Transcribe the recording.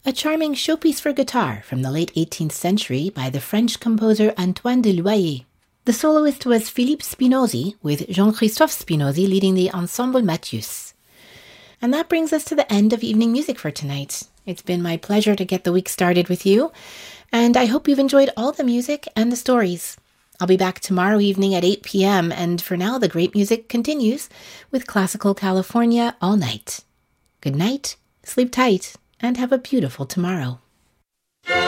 a charming showpiece for guitar from the late 18th century by the French composer Antoine de Loyer. The soloist was Philippe Spinozzi, with Jean-Christophe Spinozzi leading the Ensemble Mathius. And that brings us to the end of evening music for tonight. It's been my pleasure to get the week started with you, and I hope you've enjoyed all the music and the stories. I'll be back tomorrow evening at 8 p.m., and for now, the great music continues with Classical California all night. Good night, sleep tight, and have a beautiful tomorrow.